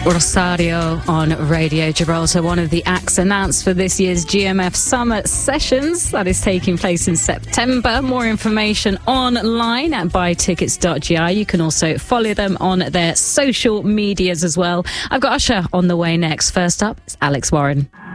Rosario on Radio Gibraltar, one of the acts announced for this year's GMF Summer Sessions that is taking place in September. More information online at buytickets.gi. You can also follow them on their social medias as well. I've got Usher on the way next. First up, it's Alex Warren.